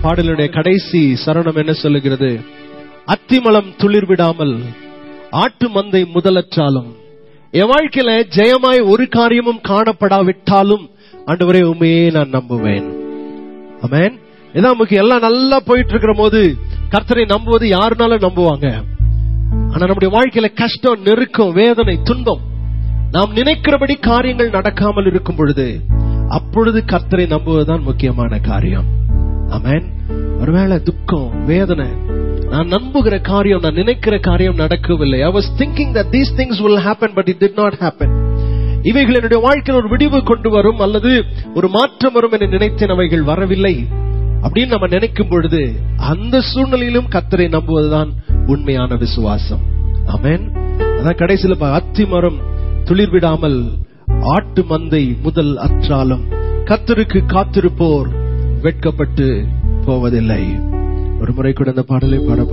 பாடலுடைய கடைசி சரணம் என்ன சொல்லுகிறது? அத்திமலம் துளிர் விடாமல் ஆட்டு மந்தை முதலற்றாலும், என் வாழ்க்கையில ஜெயமாய் ஒரு காரியமும் காணப்படாவிட்டாலும் ஆண்டவரே உண்மையே நான் நம்புவேன். ஆமென். இதான் நமக்கு எல்லாம் நல்லா போயிட்டு இருக்கிற போது கர்த்தரை நம்புவது யாருனாலும் நம்புவாங்க. ஆனா நம்முடைய வாழ்க்கையில கஷ்டம், நெருக்கம், வேதனை, துன்பம், நாம் நினைக்கிறபடி காரியங்கள் நடக்காமல் இருக்கும் பொழுது அப்பொழுது கர்த்தரை நம்புவதுதான் முக்கியமான காரியம். ஆமென். ஒருவேளை துக்கம், வேதனை, நான் நம்புகிற காரியம், நான் நினைக்கிற காரியம் நடக்கவில்லை. I was thinking that these things will happen but it did not happen. இவைகள் என்னுடைய வாழ்க்கையில் ஒரு விடிவு கொண்டு வரும் அல்லது ஒரு மாற்றம் வரும் என்று நினைத்தேன், அவைகள் வரவில்லை அப்படின்னு நம்ம நினைக்கும் பொழுது அந்த சூழ்நிலையிலும் கர்த்தரை நம்புவதுதான் உண்மையான விசுவாசம். ஆமென். அதான் கடைசியில அத்தி மரம் துளிர் விடாமல் ஆட்டு மந்தை முதல் அற்றாலும் கர்த்தருக்கு காத்திருப்போர் வெட்கப்பட்டு போவதில்லை. ஒரு முறை கூட அந்த பாடலை பாட